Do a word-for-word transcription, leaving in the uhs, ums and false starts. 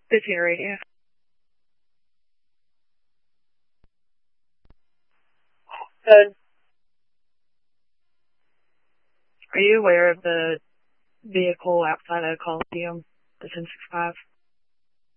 fifteen radio. So, are you aware of the vehicle outside of Coliseum, the ten sixty-five?